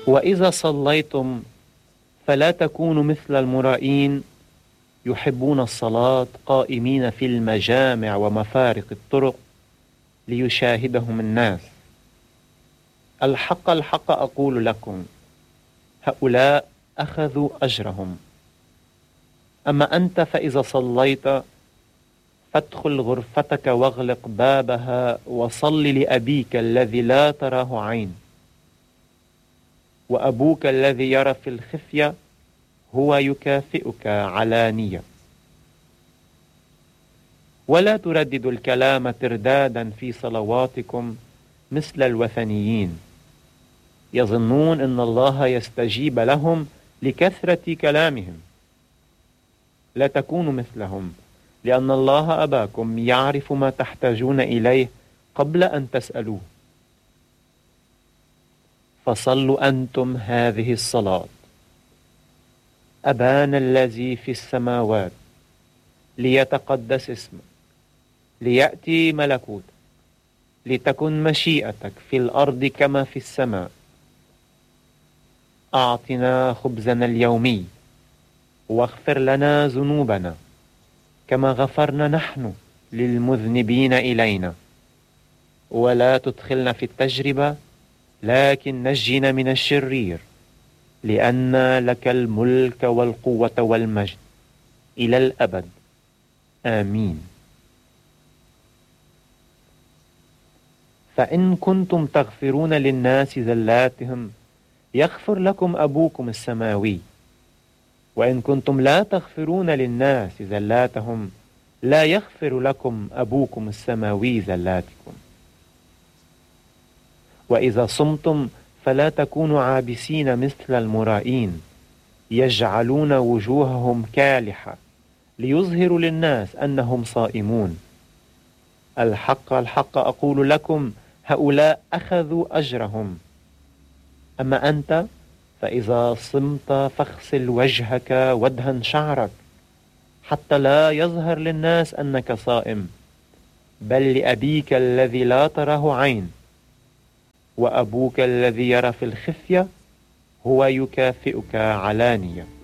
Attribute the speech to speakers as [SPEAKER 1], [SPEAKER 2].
[SPEAKER 1] وإذا صليتم فلا تكونوا مثل المرائين يحبون الصلاة قائمين في المجامع ومفارق الطرق ليشاهدهم الناس. الحق الحق أقول لكم هؤلاء أخذوا أجرهم. أما أنت فإذا صليت فادخل غرفتك واغلق بابها وصل لأبيك الذي لا تراه عين، وأبوك الذي يرى في الخفية هو يكافئك علانية. ولا ترددوا الكلام تردادا في صلواتكم مثل الوثنيين، يظنون أن الله يستجيب لهم لكثرة كلامهم. لا تكونوا مثلهم، لأن الله أباكم يعرف ما تحتاجون إليه قبل أن تسألوه. فصلوا أنتم هذه الصلاة: أبانا الذي في السماوات، ليتقدس اسمك، ليأتي ملكوتك، لتكن مشيئتك في الأرض كما في السماء. أعطنا خبزنا اليومي، واغفر لنا ذنوبنا كما غفرنا نحن للمذنبين إلينا، ولا تدخلنا في التجربة لكن نجنا من الشرير، لأن لك الملك والقوة والمجد إلى الأبد. آمين. فإن كنتم تغفرون للناس زلاتهم يغفر لكم أبوكم السماوي، وإن كنتم لا تغفرون للناس زلاتهم لا يغفر لكم أبوكم السماوي زلاتكم. وإذا صمتم فلا تكونوا عابسين مثل المرائين، يجعلون وجوههم كالحة ليظهروا للناس أنهم صائمون. الحق الحق أقول لكم هؤلاء أخذوا أجرهم. أما أنت فإذا صمت فاغسل وجهك وادهن شعرك، حتى لا يظهر للناس أنك صائم، بل لأبيك الذي لا تراه عين، وأبوك الذي يرى في الخفية هو يكافئك علانية.